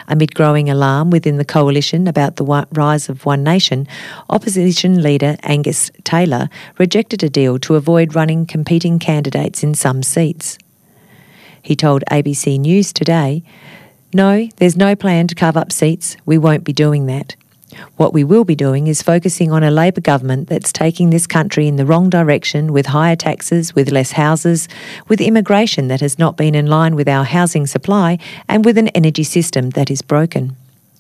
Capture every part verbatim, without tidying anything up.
Amid growing alarm within the coalition about the rise of One Nation, opposition leader Angus Taylor rejected a deal to avoid running competing candidates in some seats. He told A B C News today, "No, there's no plan to carve up seats. We won't be doing that. What we will be doing is focusing on a Labor government that's taking this country in the wrong direction, with higher taxes, with less houses, with immigration that has not been in line with our housing supply, and with an energy system that is broken."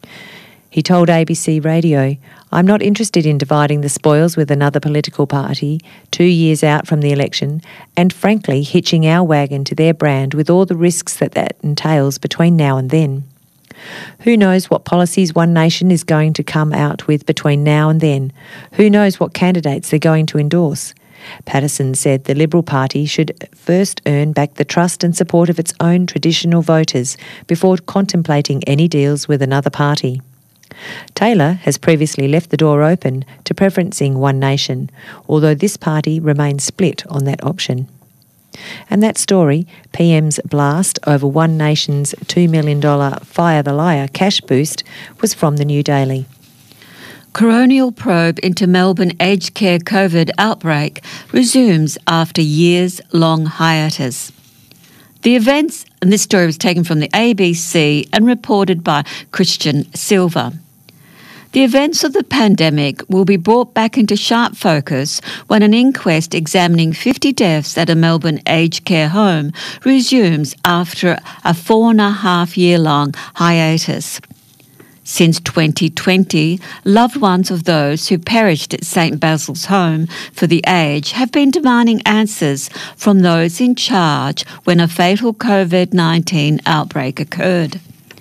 He told A B C Radio, "I'm not interested in dividing the spoils with another political party two years out from the election, and frankly hitching our wagon to their brand with all the risks that that entails between now and then. Who knows what policies One Nation is going to come out with between now and then? Who knows what candidates they're going to endorse?" Patterson said the Liberal Party should first earn back the trust and support of its own traditional voters before contemplating any deals with another party. Taylor has previously left the door open to preferencing One Nation, although this party remains split on that option. And that story, P M's blast over One Nation's two million dollars Fire the Liar cash boost, was from the New Daily. Coronial probe into Melbourne aged care COVID outbreak resumes after years-long hiatus. The events, and this story was taken from the A B C and reported by Christian Silva. The events of the pandemic will be brought back into sharp focus when an inquest examining fifty deaths at a Melbourne aged care home resumes after a four and a half year long hiatus. Since twenty twenty, loved ones of those who perished at St Basil's Home for the Aged have been demanding answers from those in charge when a fatal COVID nineteen outbreak occurred.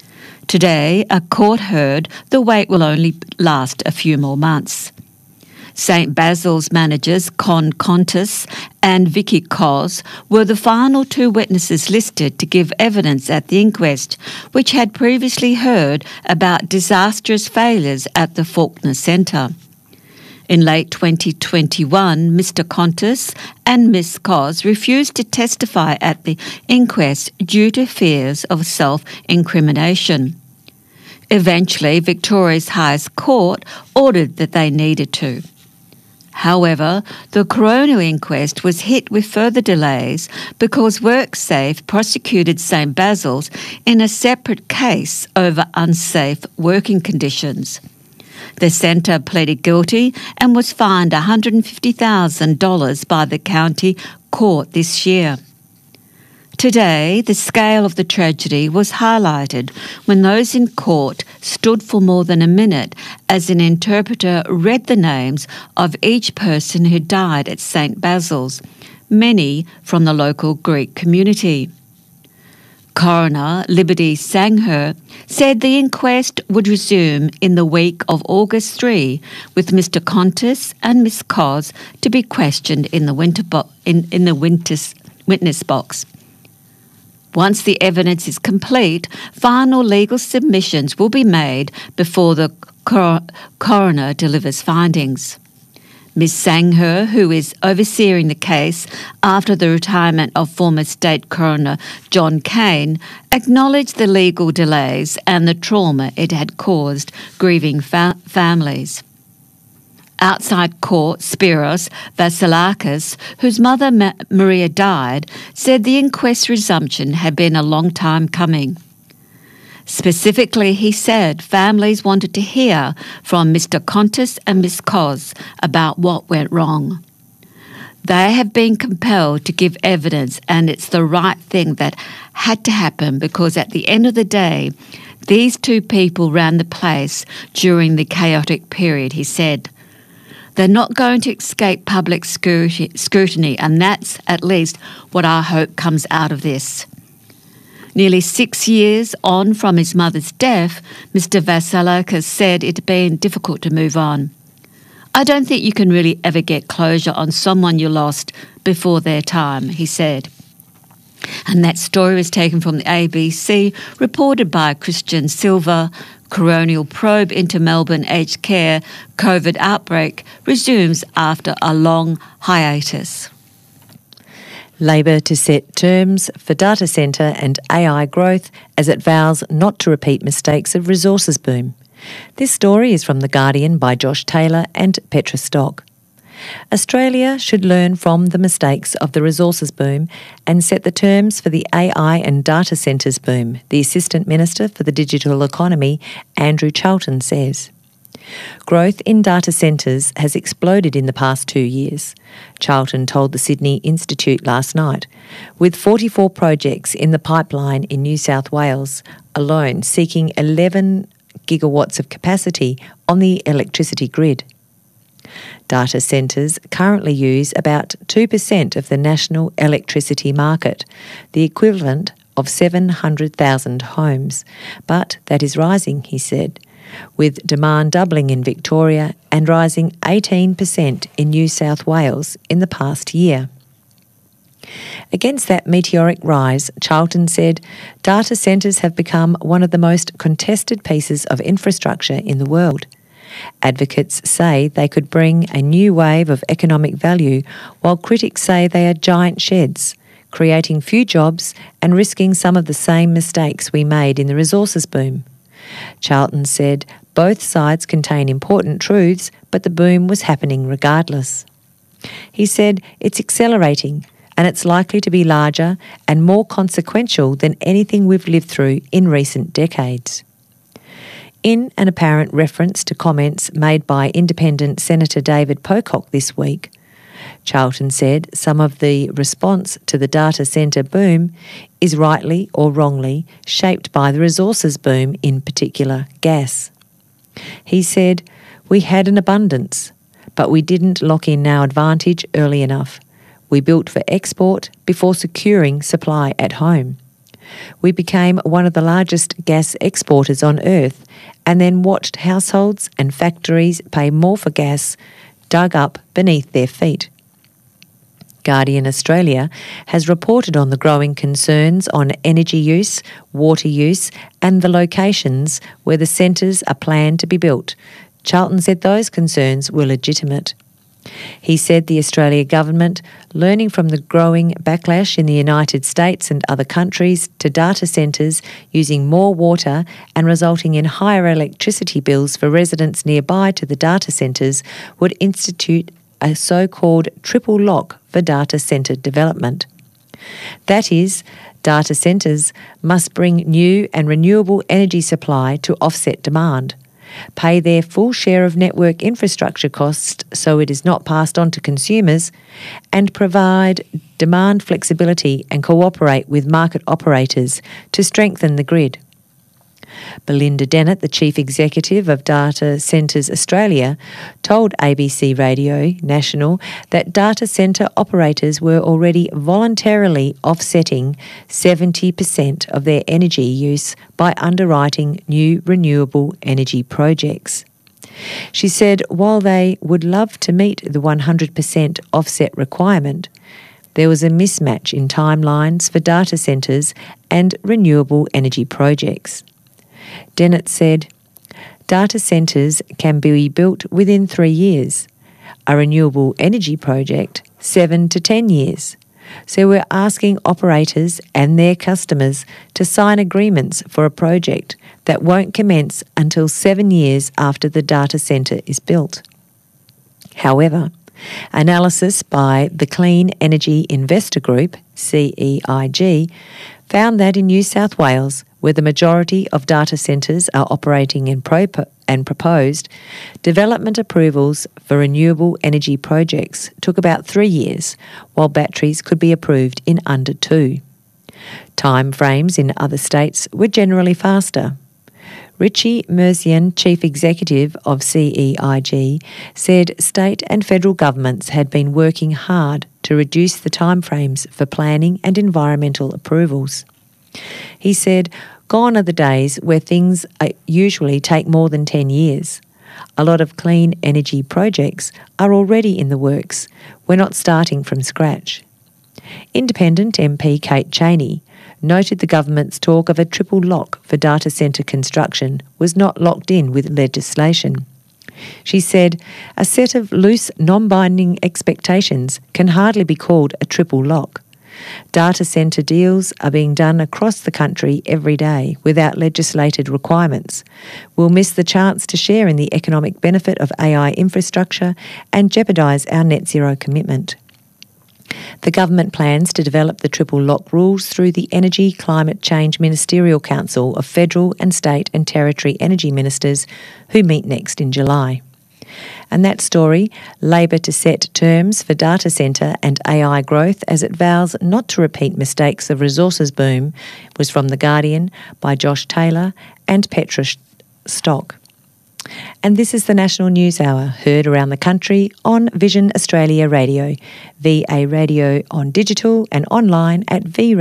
Today, a court heard the wait will only last a few more months. St Basil's managers Con Qantas and Vicky Cos were the final two witnesses listed to give evidence at the inquest, which had previously heard about disastrous failures at the Faulkner Centre. In late twenty twenty-one, Mister Qantas and Miss Cos refused to testify at the inquest due to fears of self-incrimination. Eventually, Victoria's highest court ordered that they needed to. However, the coronial inquest was hit with further delays because WorkSafe prosecuted St Basil's in a separate case over unsafe working conditions. The centre pleaded guilty and was fined one hundred fifty thousand dollars by the county court this year. Today, the scale of the tragedy was highlighted when those in court stood for more than a minute as an interpreter read the names of each person who died at St Basil's, many from the local Greek community. Coroner Liberty Sangher said the inquest would resume in the week of August third, with Mister Qantas and Miss Cos to be questioned in the, winter bo- in, in the witness, witness box. Once the evidence is complete, final legal submissions will be made before the cor- coroner delivers findings. Miz Sangher, who is overseeing the case after the retirement of former State Coroner John Cain, acknowledged the legal delays and the trauma it had caused grieving fa- families. Outside court, Spiros Vasilakis, whose mother Ma- Maria died, said the inquest resumption had been a long time coming. Specifically, he said families wanted to hear from Mister Qantas and Miss Cos about what went wrong. They have been compelled to give evidence, and it's the right thing that had to happen because at the end of the day, these two people ran the place during the chaotic period, he said. They're not going to escape public scrutiny, and that's at least what I hope comes out of this. Nearly six years on from his mother's death, Mister Vasilakis said it had been difficult to move on. I don't think you can really ever get closure on someone you lost before their time, he said. And that story was taken from the A B C, reported by Christian Silva. Coronial probe into Melbourne aged care COVID outbreak resumes after a long hiatus. Labor to set terms for data centre and A I growth as it vows not to repeat mistakes of resources boom. This story is from The Guardian by Josh Taylor and Petra Stock. Australia should learn from the mistakes of the resources boom and set the terms for the A I and data centres boom, the Assistant Minister for the Digital Economy, Andrew Charlton, says. Growth in data centres has exploded in the past two years, Charlton told the Sydney Institute last night, with forty-four projects in the pipeline in New South Wales alone seeking eleven gigawatts of capacity on the electricity grid. Data centres currently use about two percent of the national electricity market, the equivalent of seven hundred thousand homes, but that is rising, he said, with demand doubling in Victoria and rising eighteen percent in New South Wales in the past year. Against that meteoric rise, Charlton said, data centres have become one of the most contested pieces of infrastructure in the world. Advocates say they could bring a new wave of economic value, while critics say they are giant sheds, creating few jobs and risking some of the same mistakes we made in the resources boom. Charlton said both sides contain important truths, but the boom was happening regardless. He said it's accelerating and it's likely to be larger and more consequential than anything we've lived through in recent decades. In an apparent reference to comments made by Independent Senator David Pocock this week, Charlton said some of the response to the data centre boom is rightly or wrongly shaped by the resources boom, in particular gas. He said, we had an abundance, but we didn't lock in our advantage early enough. We built for export before securing supply at home. We became one of the largest gas exporters on earth and then watched households and factories pay more for gas dug up beneath their feet. Guardian Australia has reported on the growing concerns on energy use, water use and the locations where the centres are planned to be built. Charlton said those concerns were legitimate. He said the Australia government, learning from the growing backlash in the United States and other countries to data centres using more water and resulting in higher electricity bills for residents nearby to the data centres, would institute a so-called triple lock for data centre development. That is, data centres must bring new and renewable energy supply to offset demand, pay their full share of network infrastructure costs so it is not passed on to consumers, and provide demand flexibility and cooperate with market operators to strengthen the grid. Belinda Dennett, the Chief Executive of Data Centres Australia, told A B C Radio National that data centre operators were already voluntarily offsetting seventy percent of their energy use by underwriting new renewable energy projects. She said while they would love to meet the one hundred percent offset requirement, there was a mismatch in timelines for data centres and renewable energy projects. Dennett said, data centres can be built within three years, a renewable energy project seven to ten years. So we're asking operators and their customers to sign agreements for a project that won't commence until seven years after the data centre is built. However, analysis by the Clean Energy Investor Group, C E I G, found that in New South Wales, where the majority of data centres are operating and, pro- and proposed, development approvals for renewable energy projects took about three years, while batteries could be approved in under two. Time frames in other states were generally faster. Richie Mercian, Chief Executive of C E I G, said state and federal governments had been working hard to reduce the timeframes for planning and environmental approvals. He said, gone are the days where things usually take more than ten years. A lot of clean energy projects are already in the works. We're not starting from scratch. Independent M P Kate Chaney noted the government's talk of a triple lock for data centre construction was not locked in with legislation. She said, a set of loose, non-binding expectations can hardly be called a triple lock. Data centre deals are being done across the country every day without legislated requirements. We'll miss the chance to share in the economic benefit of A I infrastructure and jeopardise our net zero commitment. The government plans to develop the triple lock rules through the Energy Climate Change Ministerial Council of federal and state and territory energy ministers who meet next in July. And that story, Labor to set terms for data centre and A I growth as it vows not to repeat mistakes of resources boom, was from The Guardian by Josh Taylor and Petra Stock. And this is the National News Hour, heard around the country on Vision Australia Radio, V A Radio on digital and online at v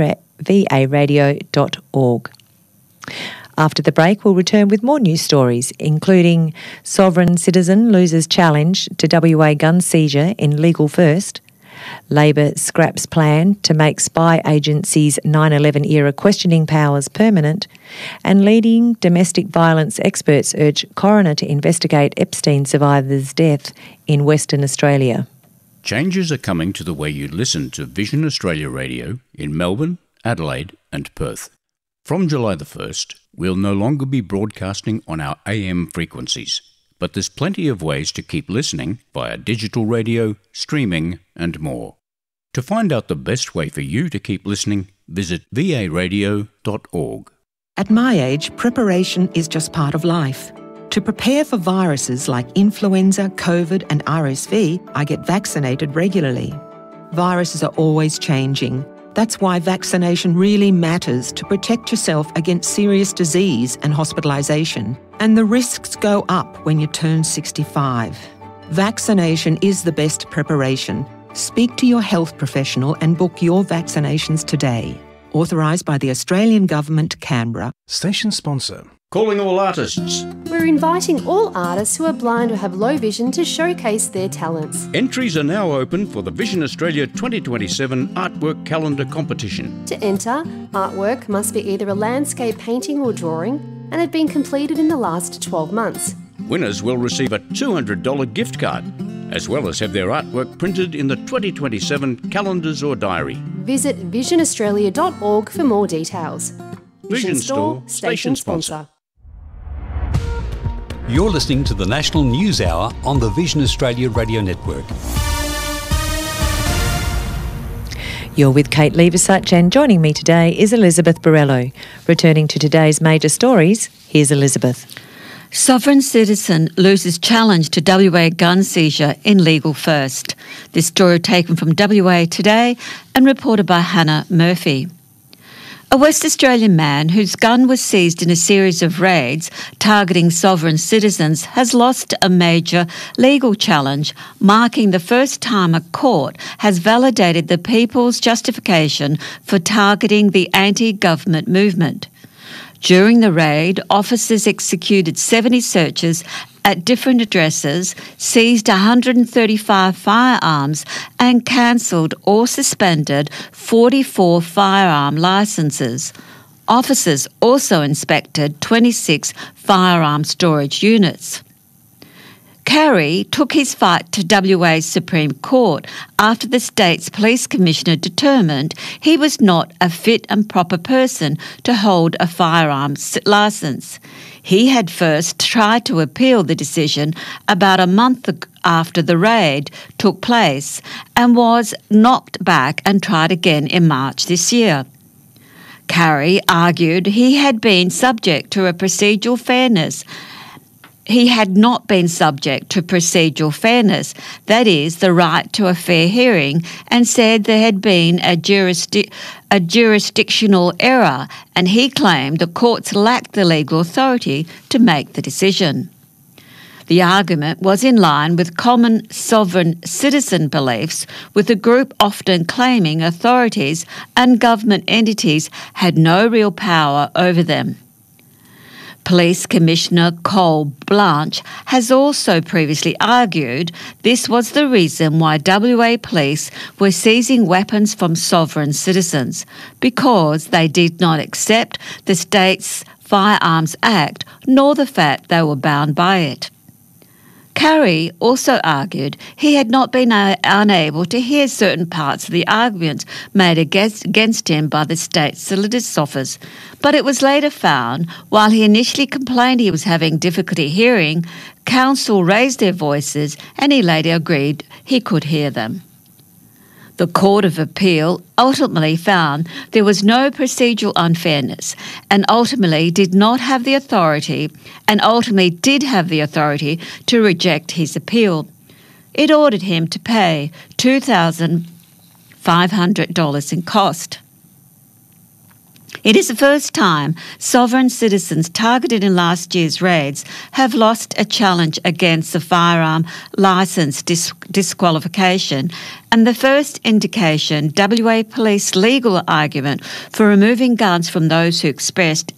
a radio dot org. After the break, we'll return with more news stories, including Sovereign Citizen loses challenge to W A gun seizure in Legal First, Labor scraps plan to make spy agencies' nine eleven era questioning powers permanent, and leading domestic violence experts urge coroner to investigate Epstein survivors' death in Western Australia. Changes are coming to the way you listen to Vision Australia Radio in Melbourne, Adelaide and Perth. From July the first, we'll no longer be broadcasting on our A M frequencies, but there's plenty of ways to keep listening via digital radio, streaming and more. To find out the best way for you to keep listening, visit v a radio dot org. At my age, preparation is just part of life. To prepare for viruses like influenza, COVID and R S V, I get vaccinated regularly. Viruses are always changing. That's why vaccination really matters to protect yourself against serious disease and hospitalisation. And the risks go up when you turn sixty-five. Vaccination is the best preparation. Speak to your health professional and book your vaccinations today. Authorised by the Australian Government, Canberra. Station sponsor. Calling all artists. We're inviting all artists who are blind or have low vision to showcase their talents. Entries are now open for the Vision Australia twenty twenty-seven Artwork Calendar Competition. To enter, artwork must be either a landscape painting or drawing and had been completed in the last twelve months. Winners will receive a two hundred dollars gift card, as well as have their artwork printed in the twenty twenty-seven calendars or diary. Visit vision australia dot org for more details. Vision Store, station sponsor. You're listening to the National News Hour on the Vision Australia Radio Network. You're with Kate Leversuch, and joining me today is Elizabeth Borrello. Returning to today's major stories, here's Elizabeth. Sovereign Citizen loses challenge to W A gun seizure in Legal First. This story taken from W A Today and reported by Hannah Murphy. A West Australian man whose gun was seized in a series of raids targeting sovereign citizens has lost a major legal challenge, marking the first time a court has validated the people's justification for targeting the anti-government movement. During the raid, officers executed seventy searches at different addresses, seized one hundred thirty-five firearms and cancelled or suspended forty-four firearm licences. Officers also inspected twenty-six firearm storage units. Carey took his fight to W A's Supreme Court after the state's police commissioner determined he was not a fit and proper person to hold a firearms licence. He had first tried to appeal the decision about a month after the raid took place and was knocked back and tried again in March this year. Carey argued he had been subject to a procedural fairness He had not been subject to procedural fairness, that is, the right to a fair hearing, and said there had been a, jurisdi- a jurisdictional error, and he claimed the courts lacked the legal authority to make the decision. The argument was in line with common sovereign citizen beliefs, with the group often claiming authorities and government entities had no real power over them. Police Commissioner Cole Blanche has also previously argued this was the reason why W A police were seizing weapons from sovereign citizens, because they did not accept the state's Firearms Act nor the fact they were bound by it. Carey also argued he had not been uh, unable to hear certain parts of the arguments made against, against him by the state solicitor's office, but it was later found, while he initially complained he was having difficulty hearing, counsel raised their voices and he later agreed he could hear them. The Court of Appeal ultimately found there was no procedural unfairness and ultimately did not have the authority and ultimately did have the authority to reject his appeal. It ordered him to pay two thousand five hundred dollars in cost. It is the first time sovereign citizens targeted in last year's raids have lost a challenge against the firearm licence dis- disqualification and the first indication W A Police legal argument for removing guns from those who expressed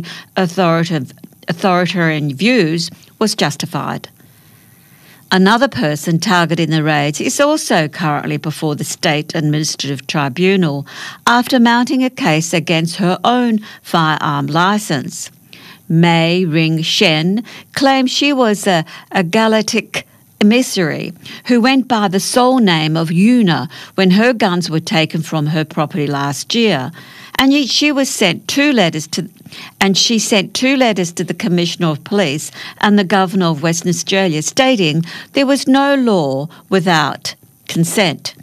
anti-authoritarian views was justified. Another person targeted in the raids is also currently before the State Administrative Tribunal after mounting a case against her own firearm licence. Mei Ring Shen claims she was a, a Galactic emissary who went by the sole name of Yuna when her guns were taken from her property last year. And yet she was sent two letters to, and she sent two letters to the Commissioner of Police and the Governor of Western Australia stating there was no law without consent.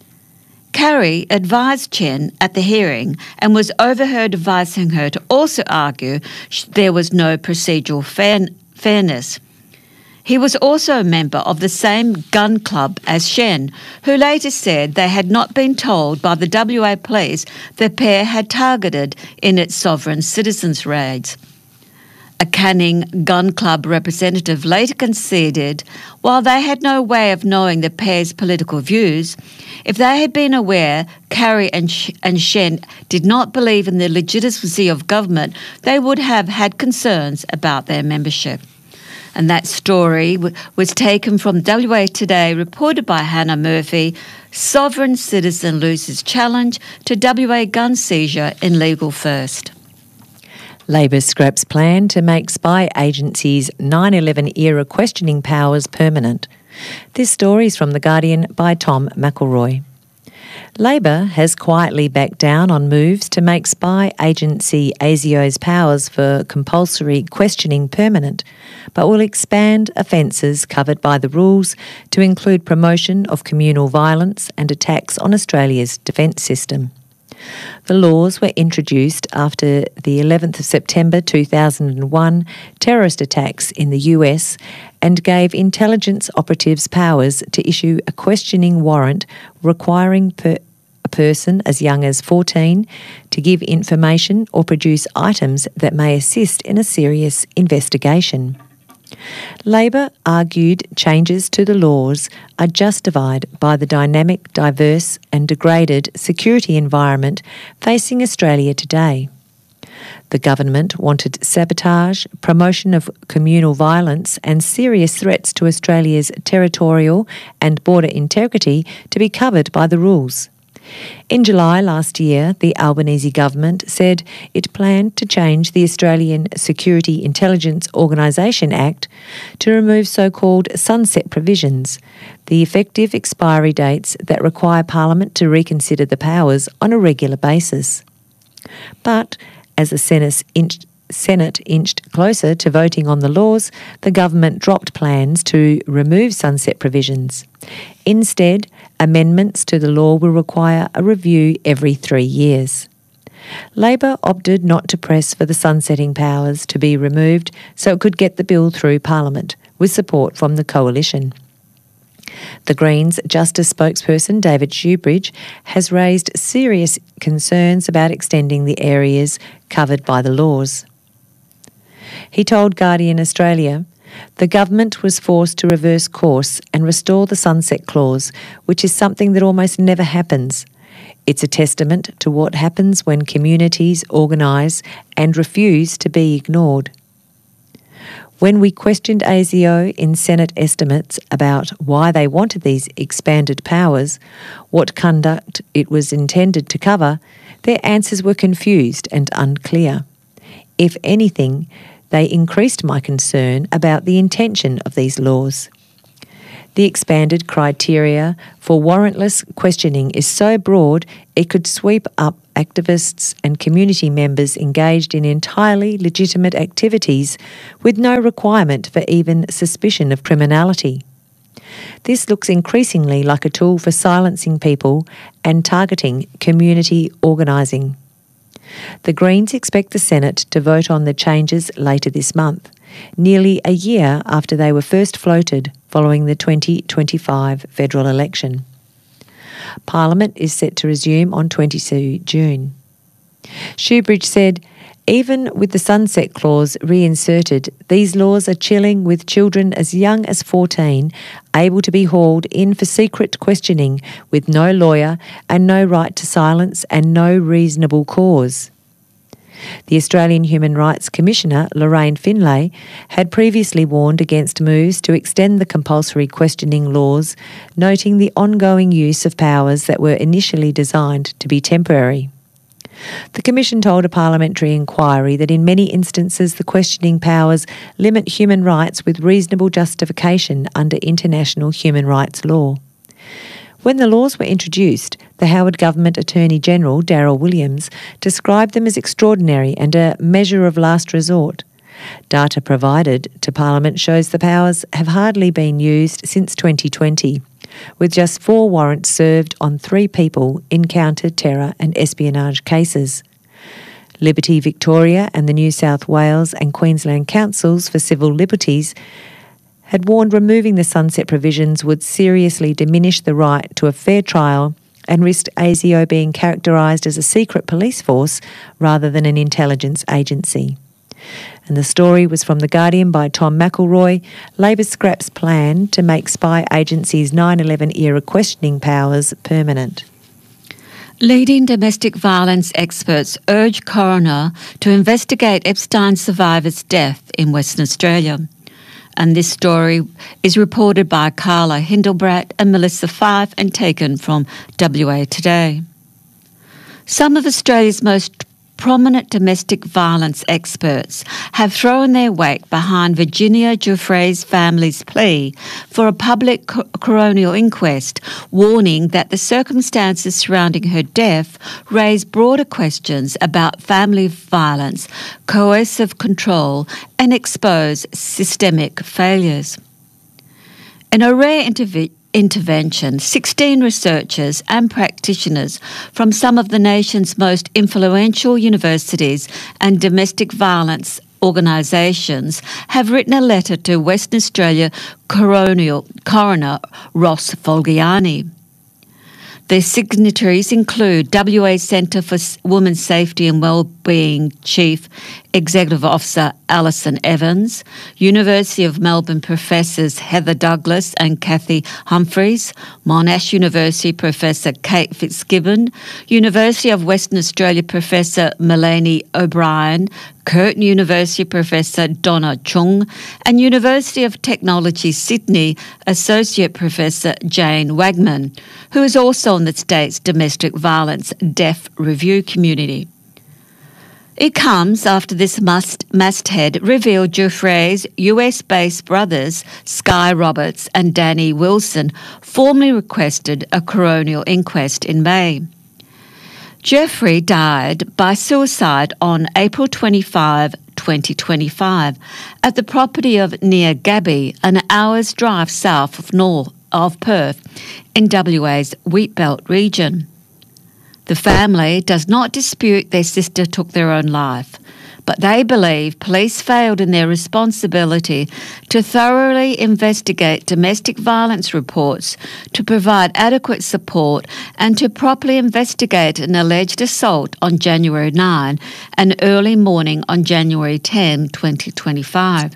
Carey advised Chen at the hearing and was overheard advising her to also argue there was no procedural fair, fairness. He was also a member of the same gun club as Shen, who later said they had not been told by the W A Police the pair had targeted in its sovereign citizens' raids. A Canning Gun Club representative later conceded, while they had no way of knowing the pair's political views, if they had been aware Carey and, Sh- and Shen did not believe in the legitimacy of government, they would have had concerns about their membership. And that story w- was taken from W A Today, reported by Hannah Murphy. Sovereign citizen loses challenge to W A gun seizure in legal first. Labor scraps plan to make spy agencies' nine eleven era questioning powers permanent. This story is from The Guardian by Tom McElroy. Labor has quietly backed down on moves to make spy agency ASIO's powers for compulsory questioning permanent, but will expand offences covered by the rules to include promotion of communal violence and attacks on Australia's defence system. The laws were introduced after the eleventh of September two thousand one terrorist attacks in the U S and gave intelligence operatives powers to issue a questioning warrant requiring per- a person as young as fourteen to give information or produce items that may assist in a serious investigation. Labor argued changes to the laws are justified by the dynamic, diverse and degraded security environment facing Australia today. The government wanted sabotage, promotion of communal violence and serious threats to Australia's territorial and border integrity to be covered by the rules. In July last year, the Albanese government said it planned to change the Australian Security Intelligence Organisation Act to remove so-called sunset provisions, the effective expiry dates that require Parliament to reconsider the powers on a regular basis. But as the Senate inched Senate inched closer to voting on the laws, the government dropped plans to remove sunset provisions. Instead, amendments to the law will require a review every three years. Labor opted not to press for the sunsetting powers to be removed so it could get the bill through Parliament, with support from the Coalition. The Greens Justice spokesperson David Shoebridge has raised serious concerns about extending the areas covered by the laws. He told Guardian Australia, "The government was forced to reverse course and restore the sunset clause, which is something that almost never happens. It's a testament to what happens when communities organise and refuse to be ignored." When we questioned ASIO in Senate estimates about why they wanted these expanded powers, what conduct it was intended to cover, their answers were confused and unclear. If anything, they increased my concern about the intention of these laws. The expanded criteria for warrantless questioning is so broad it could sweep up activists and community members engaged in entirely legitimate activities with no requirement for even suspicion of criminality. This looks increasingly like a tool for silencing people and targeting community organising. The Greens expect the Senate to vote on the changes later this month, nearly a year after they were first floated following the twenty twenty-five federal election. Parliament is set to resume on the twenty-second of June. Shoebridge said, even with the sunset clause reinserted, these laws are chilling with children as young as fourteen able to be hauled in for secret questioning with no lawyer and no right to silence and no reasonable cause. The Australian Human Rights Commissioner, Lorraine Finlay, had previously warned against moves to extend the compulsory questioning laws, noting the ongoing use of powers that were initially designed to be temporary. The Commission told a parliamentary inquiry that in many instances the questioning powers limit human rights with reasonable justification under international human rights law. When the laws were introduced, the Howard Government Attorney-General, Daryl Williams, described them as extraordinary and a measure of last resort. Data provided to Parliament shows the powers have hardly been used since twenty twenty, with just four warrants served on three people in counter, terror and espionage cases. Liberty Victoria and the New South Wales and Queensland Councils for Civil Liberties had warned removing the sunset provisions would seriously diminish the right to a fair trial and risk A S I O being characterised as a secret police force rather than an intelligence agency. And the story was from The Guardian by Tom McElroy. Labor scraps plan to make spy agencies' nine eleven era questioning powers permanent. Leading domestic violence experts urge coroner to investigate Epstein survivor's death in Western Australia. And this story is reported by Carla Hindlebratt and Melissa Fife and taken from W A Today. Some of Australia's most prominent domestic violence experts have thrown their weight behind Virginia Giuffre's family's plea for a public co- coronial inquest, warning that the circumstances surrounding her death raise broader questions about family violence, coercive control, and expose systemic failures. In a rare interview, intervention, sixteen researchers and practitioners from some of the nation's most influential universities and domestic violence organisations have written a letter to Western Australia coronial, coroner Ross Folgiani. Their signatories include W A Centre for Women's Safety and Wellbeing Chief Executive Officer Alison Evans, University of Melbourne Professors Heather Douglas and Kathy Humphreys, Monash University Professor Kate Fitzgibbon, University of Western Australia Professor Melanie O'Brien, Curtin University Professor Donna Chung, and University of Technology Sydney Associate Professor Jane Wagman, who is also on the state's domestic violence deaf review community. It comes after this must, masthead revealed Giuffre's U S-based brothers, Sky Roberts and Danny Wilson, formally requested a coronial inquest in May. Giuffre died by suicide on April twenty-fifth, twenty twenty-five, at the property of near Gabby, an hour's drive south of north of Perth, in W A's Wheatbelt region. The family does not dispute their sister took their own life, but they believe police failed in their responsibility to thoroughly investigate domestic violence reports, to provide adequate support, and to properly investigate an alleged assault on January ninth and early morning on January tenth, twenty twenty-five.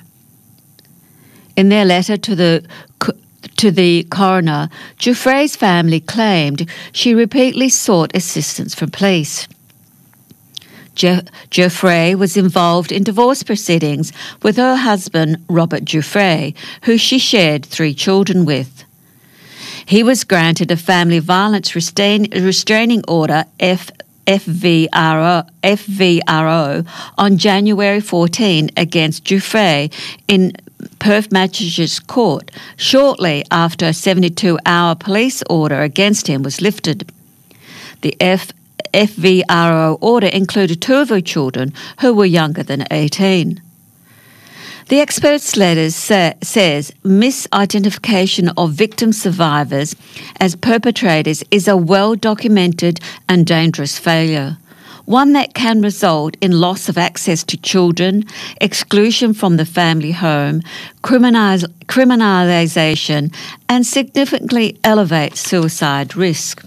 In their letter to the To the coroner, Giuffre's family claimed she repeatedly sought assistance from police. Giuffre was involved in divorce proceedings with her husband, Robert Giuffre, who she shared three children with. He was granted a family violence restrain, restraining order, F, FVRO, FVRO, on January fourteenth against Giuffre in Perth Magistrates Court shortly after a seventy-two hour police order against him was lifted. The F- FVRO order included two of her children who were younger than eighteen. The expert's letter sa- says misidentification of victim survivors as perpetrators is a well-documented and dangerous failure, one that can result in loss of access to children, exclusion from the family home, criminal- criminalisation, and significantly elevate suicide risk.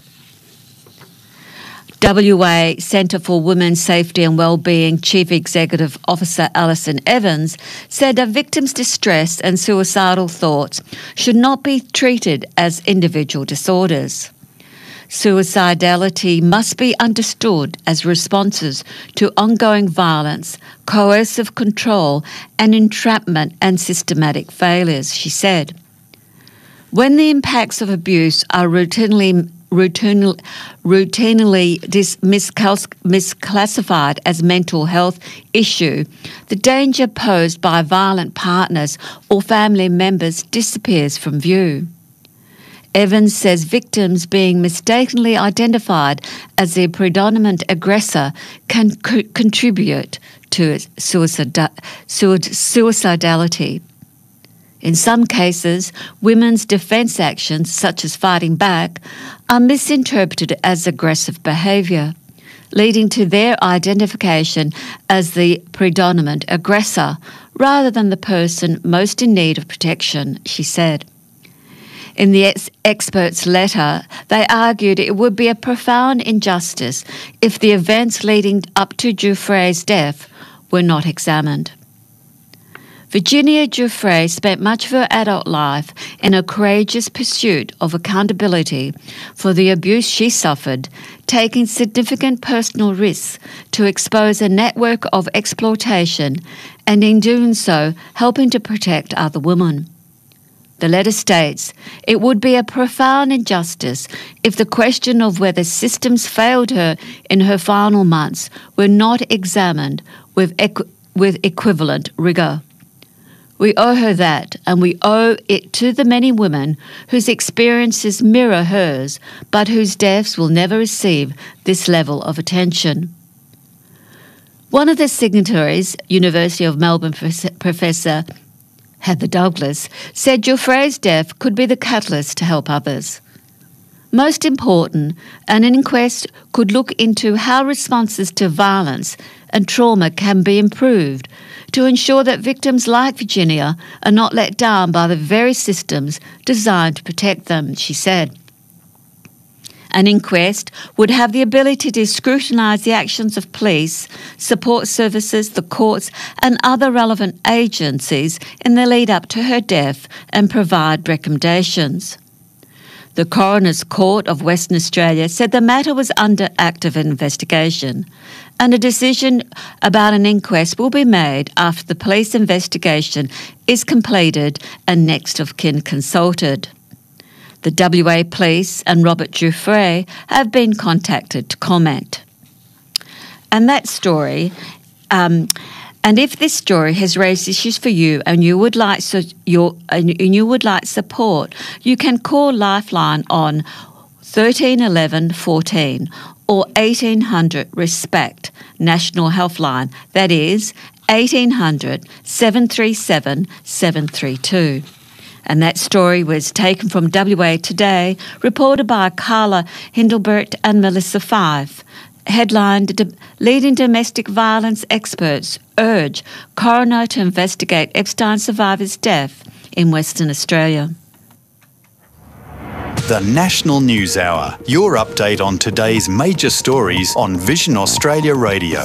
W A Centre for Women's Safety and Wellbeing Chief Executive Officer Alison Evans said a victim's distress and suicidal thoughts should not be treated as individual disorders. Suicidality must be understood as responses to ongoing violence, coercive control, and entrapment and systematic failures, she said. When the impacts of abuse are routinely routinely, routinely dis- miscals- misclassified as mental health issue, the danger posed by violent partners or family members disappears from view. Evans says victims being mistakenly identified as the predominant aggressor can co- contribute to suicida- suicidality. In some cases, women's defence actions, such as fighting back, are misinterpreted as aggressive behaviour, leading to their identification as the predominant aggressor rather than the person most in need of protection, she said. In the ex- expert's letter, they argued it would be a profound injustice if the events leading up to Giuffre's death were not examined. Virginia Giuffre spent much of her adult life in a courageous pursuit of accountability for the abuse she suffered, taking significant personal risks to expose a network of exploitation and in doing so helping to protect other women. The letter states, it would be a profound injustice if the question of whether systems failed her in her final months were not examined with, equ- with equivalent rigour. We owe her that, and we owe it to the many women whose experiences mirror hers, but whose deaths will never receive this level of attention. One of the signatories, University of Melbourne Professor Heather Douglas, said Giuffre's death could be the catalyst to help others. Most important, an inquest could look into how responses to violence and trauma can be improved to ensure that victims like Virginia are not let down by the very systems designed to protect them, she said. An inquest would have the ability to scrutinise the actions of police, support services, the courts and other relevant agencies in the lead up to her death and provide recommendations. The Coroner's Court of Western Australia said the matter was under active investigation and a decision about an inquest will be made after the police investigation is completed and next of kin consulted. The W A Police and Robert Giuffre have been contacted to comment. And that story... Um, And if this story has raised issues for you and you would like so your and you would like support, you can call Lifeline on thirteen eleven fourteen or eighteen hundred RESPECT National Healthline. That is eighteen hundred seven three seven seven three two. And that story was taken from W A Today, reported by Carla Hindlebert and Melissa Fife. Headlined, leading domestic violence experts urge coroner to investigate Epstein survivor's death in Western Australia. The National News Hour, your update on today's major stories on Vision Australia Radio.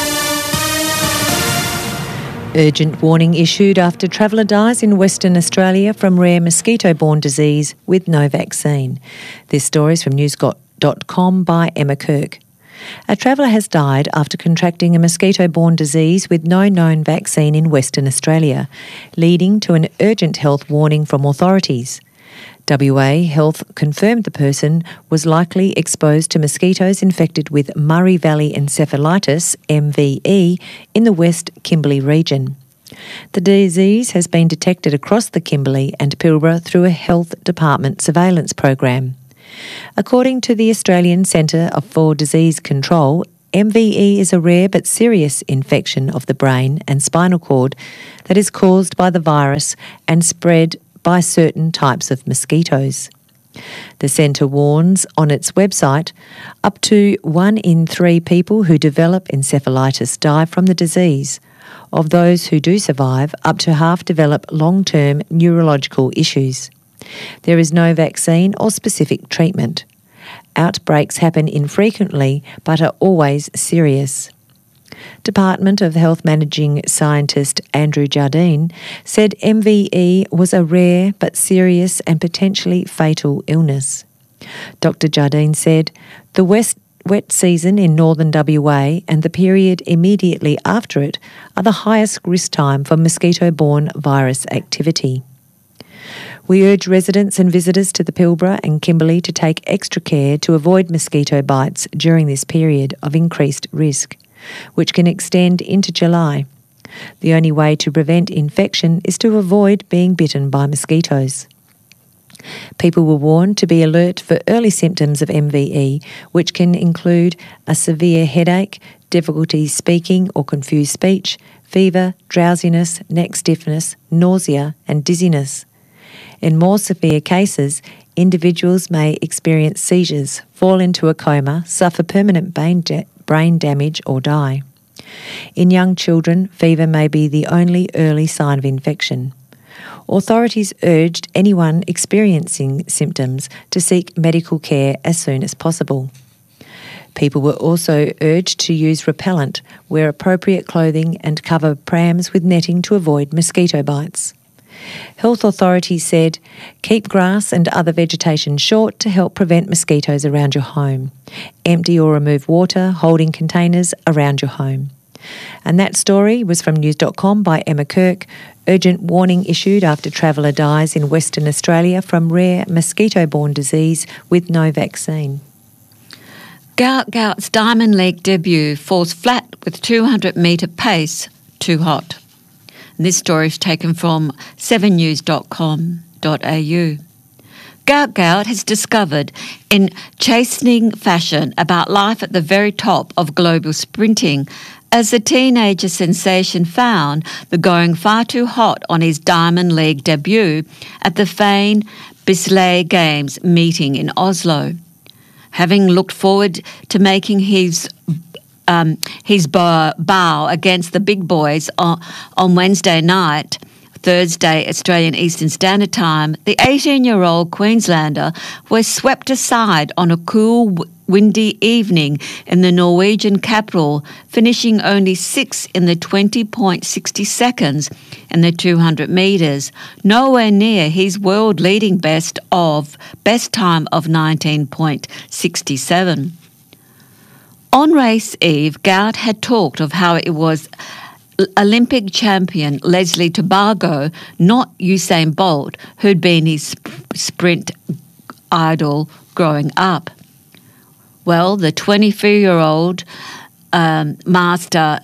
Urgent warning issued after traveller dies in Western Australia from rare mosquito-borne disease with no vaccine. This story is from news dot com by Emma Kirk. A traveller has died after contracting a mosquito-borne disease with no known vaccine in Western Australia, leading to an urgent health warning from authorities. W A Health confirmed the person was likely exposed to mosquitoes infected with Murray Valley encephalitis, M V E, in the West Kimberley region. The disease has been detected across the Kimberley and Pilbara through a Health Department surveillance program. According to the Australian Centre for Disease Control, M V E is a rare but serious infection of the brain and spinal cord that is caused by the virus and spread by certain types of mosquitoes. The centre warns on its website up to one in three people who develop encephalitis die from the disease. Of those who do survive, up to half develop long-term neurological issues. There is no vaccine or specific treatment. Outbreaks happen infrequently but are always serious. Department of Health Managing Scientist Andrew Jardine said M V E was a rare but serious and potentially fatal illness. Doctor Jardine said the west wet season in northern W A and the period immediately after it are the highest risk time for mosquito-borne virus activity. We urge residents and visitors to the Pilbara and Kimberley to take extra care to avoid mosquito bites during this period of increased risk, which can extend into July. The only way to prevent infection is to avoid being bitten by mosquitoes. People were warned to be alert for early symptoms of M V E, which can include a severe headache, difficulty speaking or confused speech, fever, drowsiness, neck stiffness, nausea and dizziness. In more severe cases, individuals may experience seizures, fall into a coma, suffer permanent brain, da- brain damage or die. In young children, fever may be the only early sign of infection. Authorities urged anyone experiencing symptoms to seek medical care as soon as possible. People were also urged to use repellent, wear appropriate clothing and cover prams with netting to avoid mosquito bites. Health authorities said, keep grass and other vegetation short to help prevent mosquitoes around your home. Empty or remove water holding containers around your home. And that story was from news dot com by Emma Kirk. Urgent warning issued after traveller dies in Western Australia from rare mosquito-borne disease with no vaccine. Gout Gout's Diamond League debut falls flat with two hundred metre pace, too hot. And this story is taken from seven news dot com dot a u. Gout Gout has discovered in chastening fashion about life at the very top of global sprinting as the teenager sensation found the going far too hot on his Diamond League debut at the Fane Bisley Games meeting in Oslo. Having looked forward to making his um, his bow, bow against the big boys on, on Wednesday night, Thursday Australian Eastern Standard Time, the eighteen-year-old Queenslander was swept aside on a cool, windy evening in the Norwegian capital, finishing only sixth in the twenty point six zero seconds in the two hundred metres, nowhere near his world-leading best of best time of nineteen point six seven. On race eve, Gout had talked of how it was Olympic champion Leslie Tobago, not Usain Bolt, who'd been his sprint idol growing up. Well, the twenty-four-year-old um, master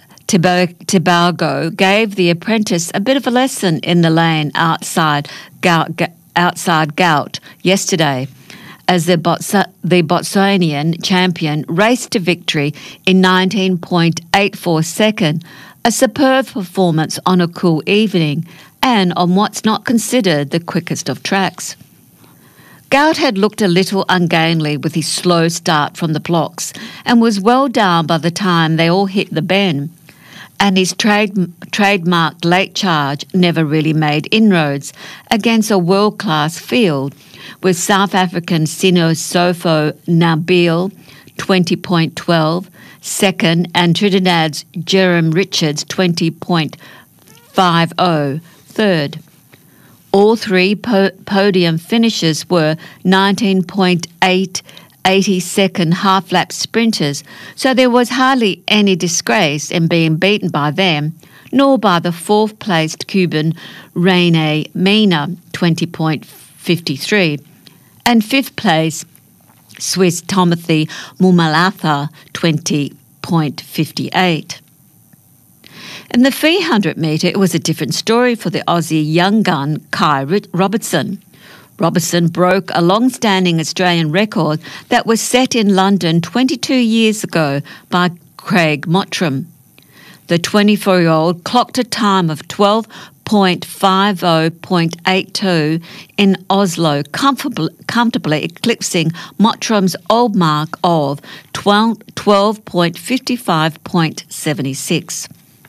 Tobago gave the apprentice a bit of a lesson in the lane outside Gout, outside Gout yesterday, as the, Bots- the Botswanian champion raced to victory in nineteen point eight four seconds, a superb performance on a cool evening and on what's not considered the quickest of tracks. Gout had looked a little ungainly with his slow start from the blocks and was well down by the time they all hit the bend, and his trade, trademarked late charge never really made inroads against a world-class field, with South African Sino Sofo Nabil twenty point one two second and Trinidad's Jerem Richards twenty point five zero third. All three po- podium finishes were nineteen point eight eighty second half-lap sprinters, so there was hardly any disgrace in being beaten by them, nor by the fourth-placed Cuban Rene Mina twenty point five three, and fifth place Swiss Timothy Mumalatha twenty point five eight. In the three hundred metre, it was a different story for the Aussie young gun Kai Robertson. Robertson broke a long-standing Australian record that was set in London twenty-two years ago by Craig Mottram. The twenty-four-year-old clocked a time of twelve point five zero point eight two in Oslo, comfortably, comfortably eclipsing Mottram's old mark of twelve point five five point seven six.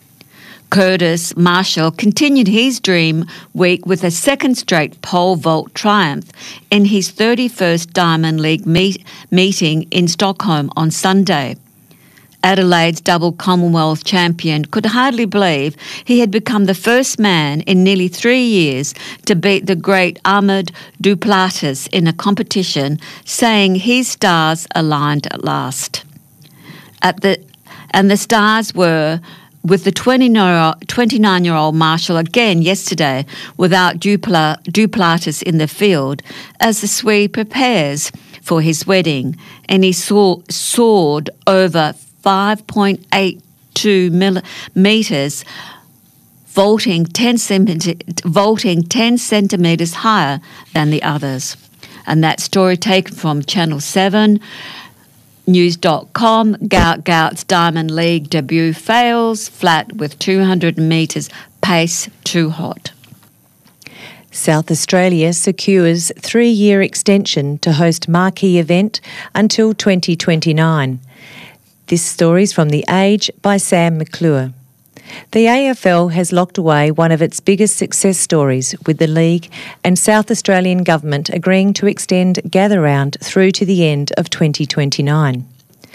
Curtis Marshall continued his dream week with a second straight pole vault triumph in his thirty-first Diamond League meet, meeting in Stockholm on Sunday. Adelaide's double Commonwealth champion could hardly believe he had become the first man in nearly three years to beat the great Ahmed Duplantis in a competition, saying his stars aligned at last. At the and the stars were with the twenty-nine-year-old Marshall again yesterday without Dupla, Duplantis in the field as the Swede prepares for his wedding, and he saw, soared over five point eight two metres, vaulting ten, vaulting ten centimetres higher than the others. And that story taken from Channel seven, news dot com. Gout Gout's Diamond League debut fails, flat with two hundred metres pace too hot. South Australia secures three-year extension to host marquee event until twenty twenty-nine. This story's from The Age by Sam McClure. The A F L has locked away one of its biggest success stories, with the league and South Australian Government agreeing to extend Gather Round through to the end of twenty twenty-nine.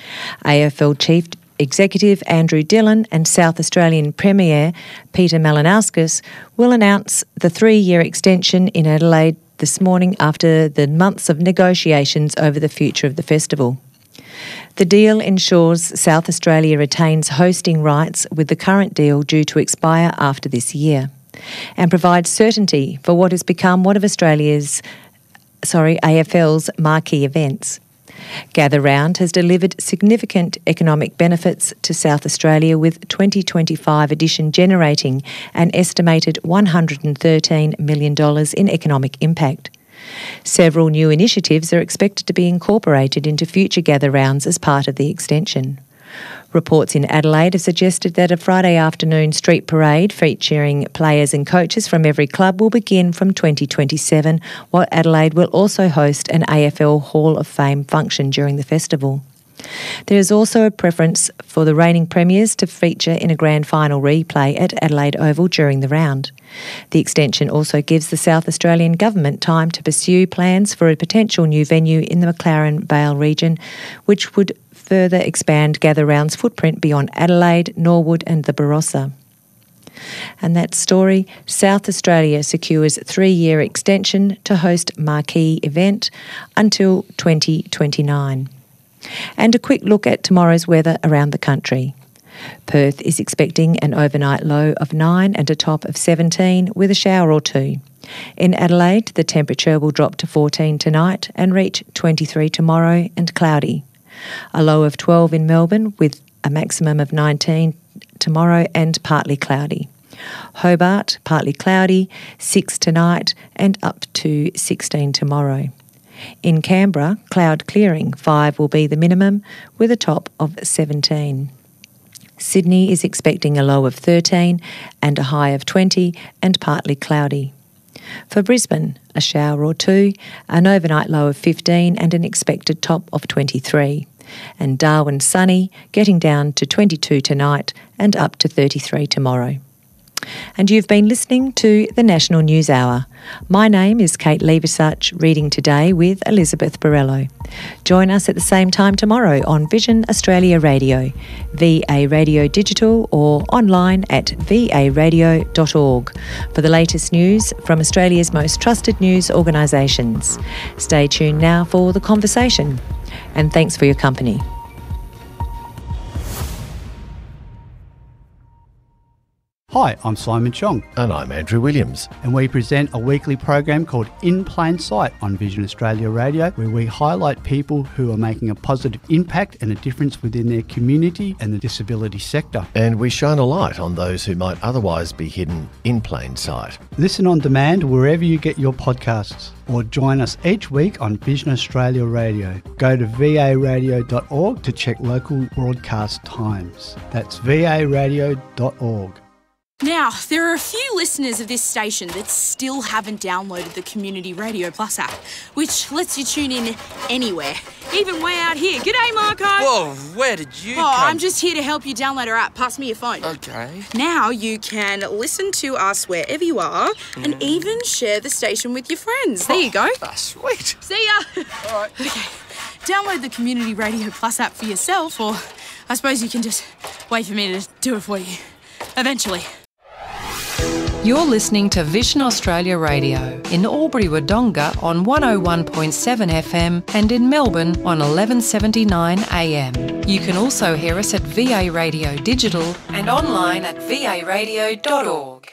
A F L Chief Executive Andrew Dillon and South Australian Premier Peter Malinauskas will announce the three-year extension in Adelaide this morning after the months of negotiations over the future of the festival. The deal ensures South Australia retains hosting rights, with the current deal due to expire after this year, and provides certainty for what has become one of Australia's, sorry, A F L's marquee events. Gather Round has delivered significant economic benefits to South Australia, with twenty twenty-five edition generating an estimated one hundred thirteen million dollars in economic impact. Several new initiatives are expected to be incorporated into future Gather Rounds as part of the extension. Reports in Adelaide have suggested that a Friday afternoon street parade featuring players and coaches from every club will begin from twenty twenty-seven, while Adelaide will also host an A F L Hall of Fame function during the festival. There is also a preference for the reigning premiers to feature in a grand final replay at Adelaide Oval during the round. The extension also gives the South Australian Government time to pursue plans for a potential new venue in the McLaren Vale region, which would further expand Gather Round's footprint beyond Adelaide, Norwood and the Barossa. And that story, South Australia secures three-year extension to host marquee event until twenty twenty-nine. And a quick look at tomorrow's weather around the country. Perth is expecting an overnight low of nine and a top of seventeen with a shower or two. In Adelaide, the temperature will drop to fourteen tonight and reach twenty-three tomorrow and cloudy. A low of twelve in Melbourne with a maximum of nineteen tomorrow and partly cloudy. Hobart, partly cloudy, six tonight and up to sixteen tomorrow. In Canberra, cloud clearing, five will be the minimum with a top of seventeen. Sydney is expecting a low of thirteen and a high of twenty and partly cloudy. For Brisbane, a shower or two, an overnight low of fifteen and an expected top of twenty-three. And Darwin sunny, getting down to twenty-two tonight and up to thirty-three tomorrow. And you've been listening to the National News Hour. My name is Kate Leversuch, reading today with Elizabeth Borrello. Join us at the same time tomorrow on Vision Australia Radio, V A Radio Digital, or online at v a radio dot org for the latest news from Australia's most trusted news organisations. Stay tuned now for The Conversation, and thanks for your company. Hi, I'm Simon Chong. And I'm Andrew Williams. And we present a weekly program called In Plain Sight on Vision Australia Radio, where we highlight people who are making a positive impact and a difference within their community and the disability sector. And we shine a light on those who might otherwise be hidden in plain sight. Listen on demand wherever you get your podcasts, or join us each week on Vision Australia Radio. Go to v a radio dot org to check local broadcast times. That's v a radio dot org. Now, there are a few listeners of this station that still haven't downloaded the Community Radio Plus app, which lets you tune in anywhere, even way out here. G'day, Marco. Whoa, where did you oh, come? I'm just here to help you download our app. Pass me your phone. Okay. Now you can listen to us wherever you are mm. and even share the station with your friends. There you go. Oh, sweet. See ya. All right. Okay. Download the Community Radio Plus app for yourself, or I suppose you can just wait for me to do it for you. Eventually. You're listening to Vision Australia Radio in Albury-Wodonga on one oh one point seven F M and in Melbourne on eleven seventy-nine A M. You can also hear us at V A Radio Digital and online at v a radio dot org.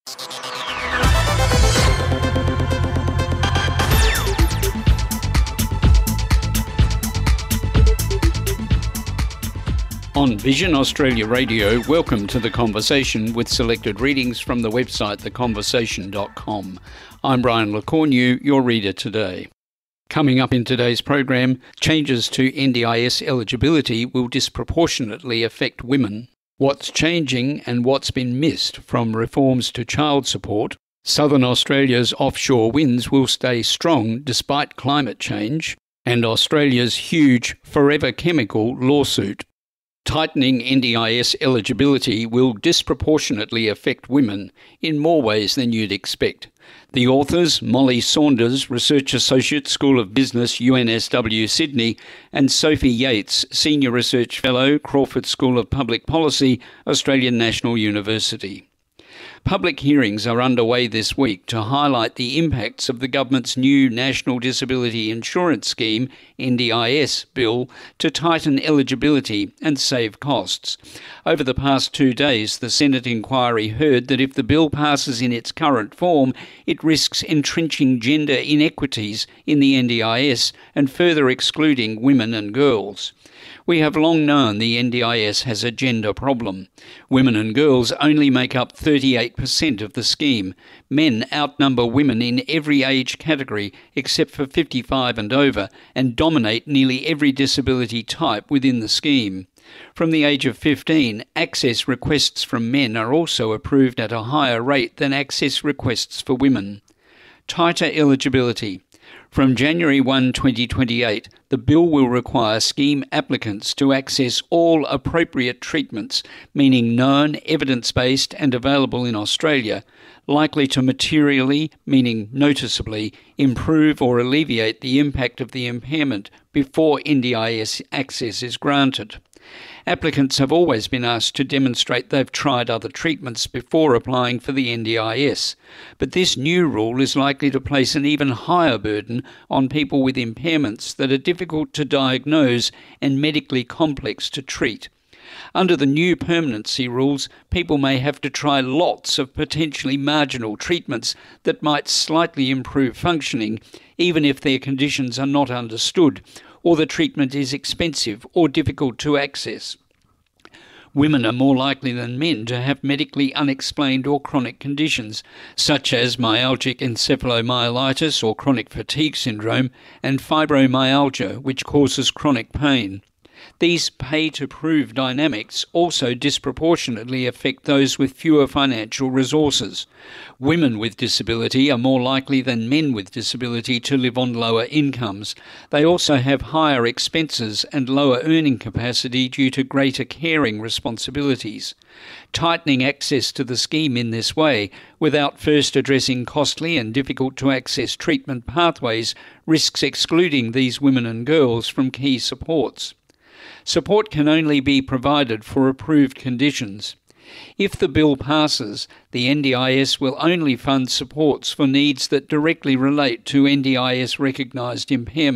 On Vision Australia Radio, welcome to The Conversation with selected readings from the website the conversation dot com. I'm Brian LeCornu, your reader today. Coming up in today's program, changes to N D I S eligibility will disproportionately affect women. What's changing and what's been missed from reforms to child support. Southern Australia's offshore winds will stay strong despite climate change. And Australia's huge Forever Chemical lawsuit. Tightening N D I S eligibility will disproportionately affect women in more ways than you'd expect. The authors, Molly Saunders, Research Associate, School of Business, U N S W Sydney, and Sophie Yates, Senior Research Fellow, Crawford School of Public Policy, Australian National University. Public hearings are underway this week to highlight the impacts of the government's new National Disability Insurance Scheme, N D I S, bill to tighten eligibility and save costs. Over the past two days, the Senate inquiry heard that if the bill passes in its current form, it risks entrenching gender inequities in the N D I S and further excluding women and girls. We have long known the N D I S has a gender problem. Women and girls only make up thirty-eight percent of the scheme. Men outnumber women in every age category except for fifty-five and over and dominate nearly every disability type within the scheme. From the age of fifteen, access requests from men are also approved at a higher rate than access requests for women. Tighter eligibility. From January first, twenty twenty-eight, the bill will require scheme applicants to access all appropriate treatments, meaning known, evidence-based and available in Australia, likely to materially, meaning noticeably, improve or alleviate the impact of the impairment before N D I S access is granted. Applicants have always been asked to demonstrate they've tried other treatments before applying for the N D I S, but this new rule is likely to place an even higher burden on people with impairments that are difficult to diagnose and medically complex to treat. Under the new permanency rules, people may have to try lots of potentially marginal treatments that might slightly improve functioning, even if their conditions are not understood, or the treatment is expensive or difficult to access. Women are more likely than men to have medically unexplained or chronic conditions, such as myalgic encephalomyelitis or chronic fatigue syndrome, and fibromyalgia, which causes chronic pain. These pay-to-prove dynamics also disproportionately affect those with fewer financial resources. Women with disability are more likely than men with disability to live on lower incomes. They also have higher expenses and lower earning capacity due to greater caring responsibilities. Tightening access to the scheme in this way, without first addressing costly and difficult-to-access treatment pathways, risks excluding these women and girls from key supports. Support can only be provided for approved conditions. If the bill passes, the N D I S will only fund supports for needs that directly relate to N D I S recognised impairments.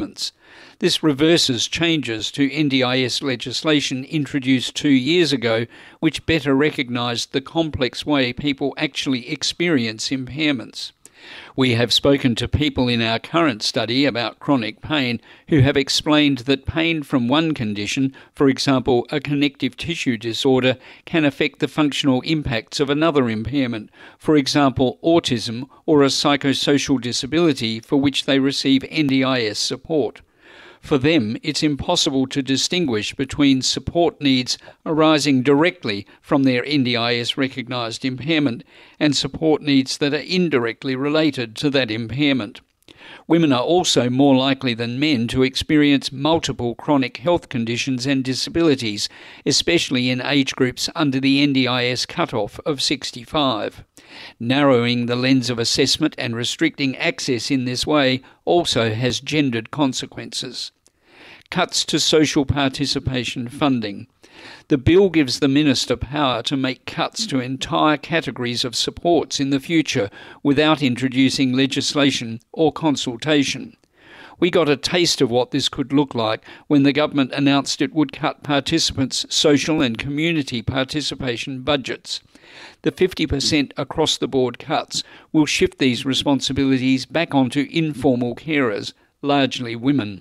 This reverses changes to N D I S legislation introduced two years ago, which better recognised the complex way people actually experience impairments. We have spoken to people in our current study about chronic pain who have explained that pain from one condition, for example a connective tissue disorder, can affect the functional impacts of another impairment, for example autism or a psychosocial disability for which they receive N D I S support. For them, it's impossible to distinguish between support needs arising directly from their N D I S recognised impairment and support needs that are indirectly related to that impairment. Women are also more likely than men to experience multiple chronic health conditions and disabilities, especially in age groups under the N D I S cutoff of sixty-five. Narrowing the lens of assessment and restricting access in this way also has gendered consequences. Cuts to social participation funding. The bill gives the Minister power to make cuts to entire categories of supports in the future without introducing legislation or consultation. We got a taste of what this could look like when the government announced it would cut participants' social and community participation budgets. The fifty percent across-the-board cuts will shift these responsibilities back onto informal carers, largely women.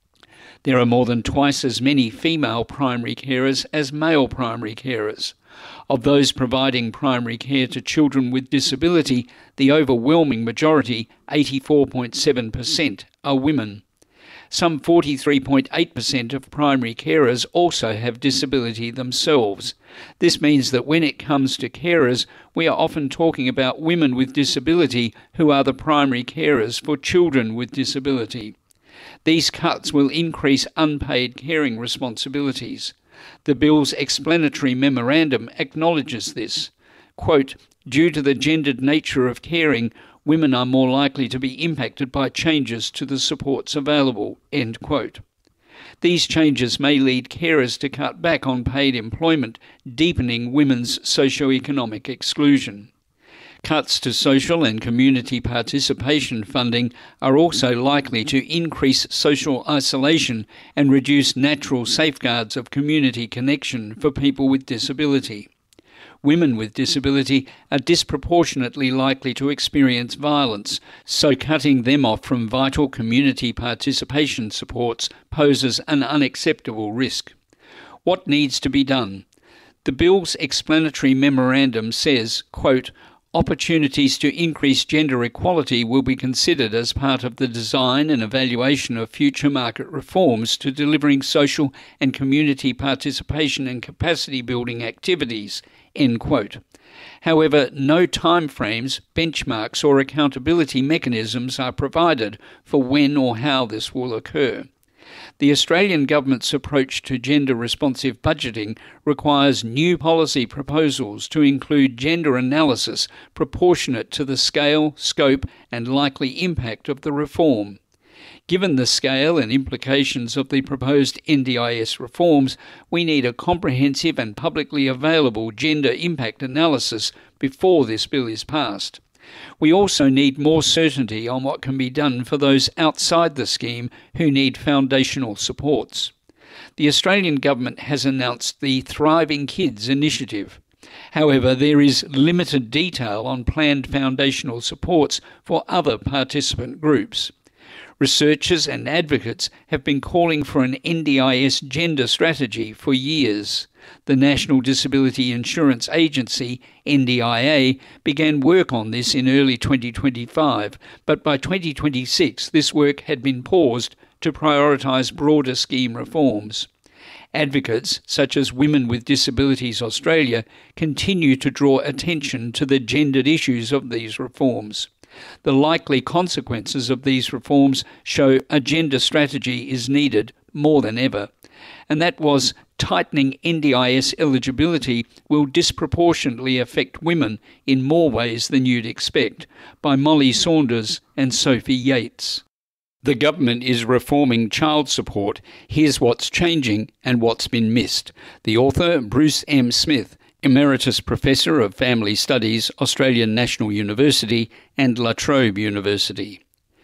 There are more than twice as many female primary carers as male primary carers. Of those providing primary care to children with disability, the overwhelming majority, eighty-four point seven percent, are women. Some forty-three point eight percent of primary carers also have disability themselves. This means that when it comes to carers, we are often talking about women with disability who are the primary carers for children with disability. These cuts will increase unpaid caring responsibilities. The bill's explanatory memorandum acknowledges this. Quote, "Due to the gendered nature of caring, women are more likely to be impacted by changes to the supports available." End quote. These changes may lead carers to cut back on paid employment, deepening women's socio-economic exclusion. Cuts to social and community participation funding are also likely to increase social isolation and reduce natural safeguards of community connection for people with disability. Women with disability are disproportionately likely to experience violence, so cutting them off from vital community participation supports poses an unacceptable risk. What needs to be done? The bill's explanatory memorandum says, quote, "Opportunities to increase gender equality will be considered as part of the design and evaluation of future market reforms to delivering social and community participation and capacity building activities." End quote. However, no timeframes, benchmarks or accountability mechanisms are provided for when or how this will occur. The Australian government's approach to gender-responsive budgeting requires new policy proposals to include gender analysis proportionate to the scale, scope and likely impact of the reform. Given the scale and implications of the proposed N D I S reforms, we need a comprehensive and publicly available gender impact analysis before this bill is passed. We also need more certainty on what can be done for those outside the scheme who need foundational supports. The Australian government has announced the Thriving Kids initiative. However, there is limited detail on planned foundational supports for other participant groups. Researchers and advocates have been calling for an N D I S gender strategy for years. The National Disability Insurance Agency, N D I A, began work on this in early twenty twenty-five, but by twenty twenty-six this work had been paused to prioritise broader scheme reforms. Advocates, such as Women with Disabilities Australia, continue to draw attention to the gendered issues of these reforms. The likely consequences of these reforms show a gender strategy is needed more than ever, and that was tightening N D I S eligibility will disproportionately affect women in more ways than you'd expect, by Molly Saunders and Sophie Yates. The government is reforming child support. Here's what's changing and what's been missed. The author, Bruce M. Smith, Emeritus Professor of Family Studies, Australian National University and La Trobe University.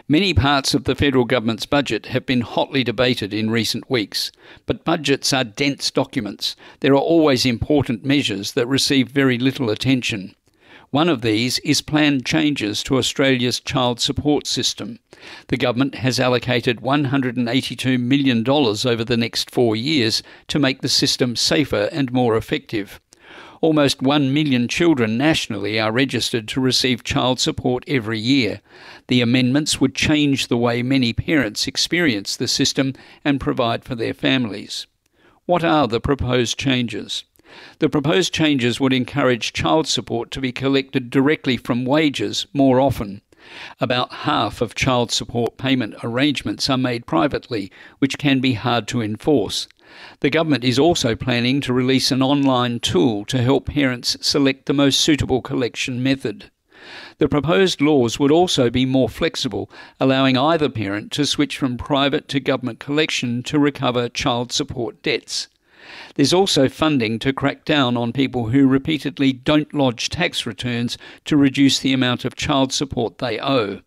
Many parts of the federal government's budget have been hotly debated in recent weeks, but budgets are dense documents. There are always important measures that receive very little attention. One of these is planned changes to Australia's child support system. The government has allocated one hundred eighty-two million dollars over the next four years to make the system safer and more effective. Almost one million children nationally are registered to receive child support every year. The amendments would change the way many parents experience the system and provide for their families. What are the proposed changes? The proposed changes would encourage child support to be collected directly from wages more often. About half of child support payment arrangements are made privately, which can be hard to enforce. The government is also planning to release an online tool to help parents select the most suitable collection method. The proposed laws would also be more flexible, allowing either parent to switch from private to government collection to recover child support debts. There's also funding to crack down on people who repeatedly don't lodge tax returns to reduce the amount of child support they owe.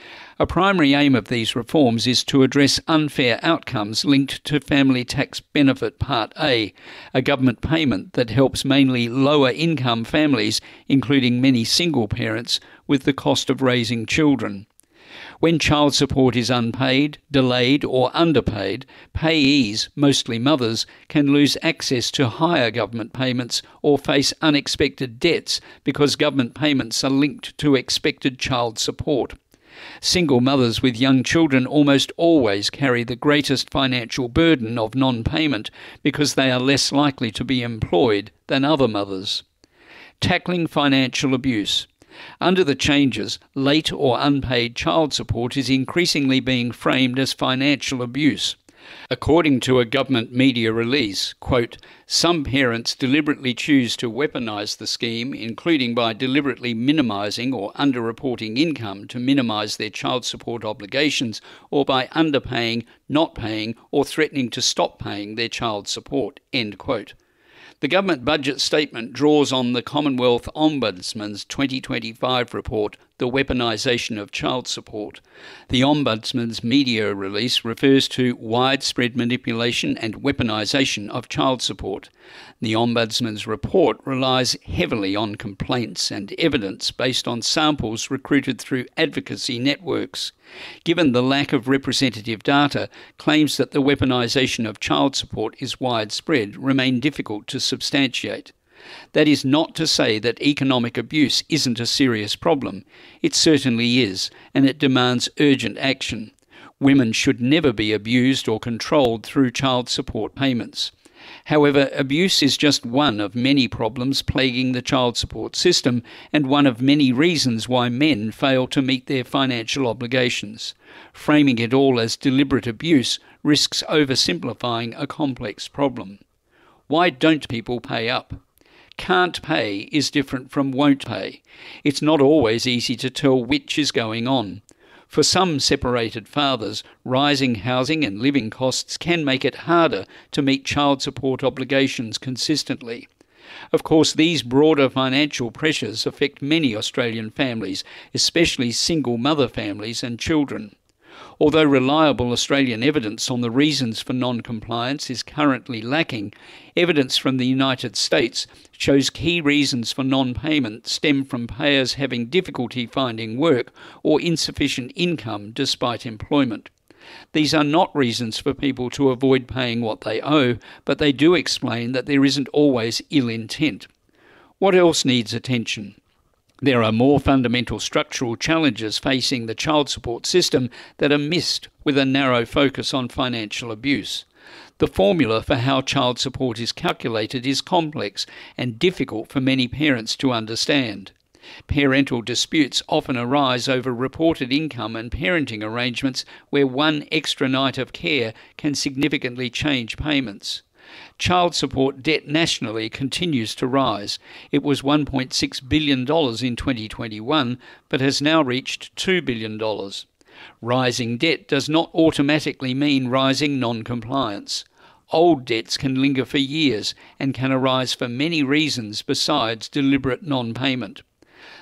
A primary aim of these reforms is to address unfair outcomes linked to Family Tax Benefit Part A, a government payment that helps mainly lower-income families, including many single parents, with the cost of raising children. When child support is unpaid, delayed or underpaid, payees, mostly mothers, can lose access to higher government payments or face unexpected debts because government payments are linked to expected child support. Single mothers with young children almost always carry the greatest financial burden of non-payment because they are less likely to be employed than other mothers. Tackling financial abuse. Under the changes, late or unpaid child support is increasingly being framed as financial abuse. According to a government media release, quote, some parents deliberately choose to weaponise the scheme, including by deliberately minimising or underreporting income to minimise their child support obligations, or by underpaying, not paying, or threatening to stop paying their child support, end quote. The government budget statement draws on the Commonwealth Ombudsman's twenty twenty-five report, The Weaponisation of Child Support. The Ombudsman's media release refers to widespread manipulation and weaponisation of child support. The Ombudsman's report relies heavily on complaints and evidence based on samples recruited through advocacy networks. Given the lack of representative data, claims that the weaponisation of child support is widespread remain difficult to substantiate. That is not to say that economic abuse isn't a serious problem. It certainly is, and it demands urgent action. Women should never be abused or controlled through child support payments. However, abuse is just one of many problems plaguing the child support system and one of many reasons why men fail to meet their financial obligations. Framing it all as deliberate abuse risks oversimplifying a complex problem. Why don't people pay up? Can't pay is different from won't pay. It's not always easy to tell which is going on. For some separated fathers, rising housing and living costs can make it harder to meet child support obligations consistently. Of course, these broader financial pressures affect many Australian families, especially single mother families and children. Although reliable Australian evidence on the reasons for non-compliance is currently lacking, evidence from the United States shows key reasons for non-payment stem from payers having difficulty finding work or insufficient income despite employment. These are not reasons for people to avoid paying what they owe, but they do explain that there isn't always ill intent. What else needs attention? There are more fundamental structural challenges facing the child support system that are missed with a narrow focus on financial abuse. The formula for how child support is calculated is complex and difficult for many parents to understand. Parental disputes often arise over reported income and parenting arrangements where one extra night of care can significantly change payments. Child support debt nationally continues to rise. It was one point six billion dollars in twenty twenty-one, but has now reached two billion dollars. Rising debt does not automatically mean rising non-compliance. Old debts can linger for years and can arise for many reasons besides deliberate non-payment.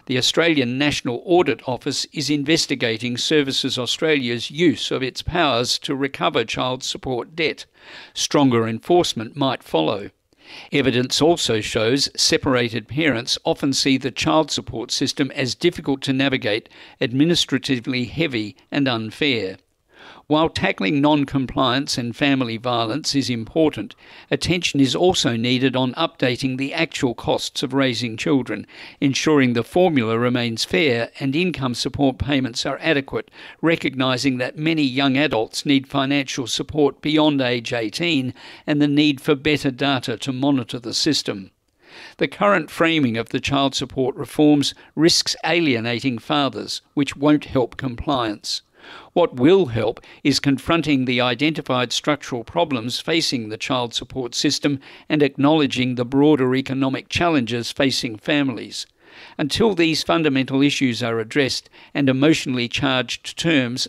The Australian National Audit Office is investigating Services Australia's use of its powers to recover child support debt. Stronger enforcement might follow. Evidence also shows separated parents often see the child support system as difficult to navigate, administratively heavy and unfair. While tackling non-compliance and family violence is important, attention is also needed on updating the actual costs of raising children, ensuring the formula remains fair and income support payments are adequate, recognising that many young adults need financial support beyond age eighteen and the need for better data to monitor the system. The current framing of the child support reforms risks alienating fathers, which won't help compliance. What will help is confronting the identified structural problems facing the child support system and acknowledging the broader economic challenges facing families. Until these fundamental issues are addressed and emotionally charged terms